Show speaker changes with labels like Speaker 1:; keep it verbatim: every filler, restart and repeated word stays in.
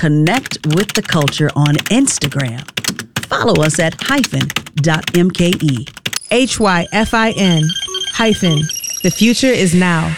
Speaker 1: connect with the culture on Instagram. Follow us at hyphen dot M K E.
Speaker 2: H Y F I N hyphen. The future is now.